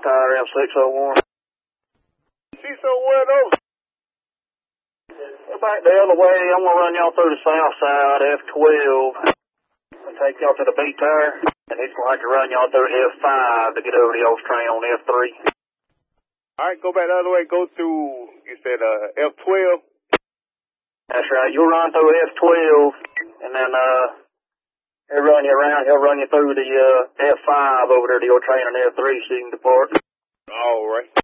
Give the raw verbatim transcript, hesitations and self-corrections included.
tire M six oh one. six oh one oh. Back the other way, I'm going to run y'all through the south side, F twelve. And take y'all to the B tire. And he's going to have to run y'all through F five to get over the old train on F three. All right, go back the other way. Go through, you said uh, F twelve. That's right. You'll run through F twelve, and then uh, he'll run you around. He'll run you through the uh, F five over there to your train on F three so you can depart. All right.